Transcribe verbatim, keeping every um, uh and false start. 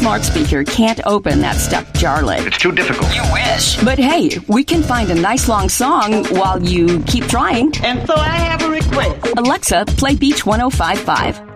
smart speaker can't open that stuffed jar lid. It's too difficult. You wish. But hey, we can find a nice long song while you keep trying. And so I have a request. Alexa, play Beach one oh five point five.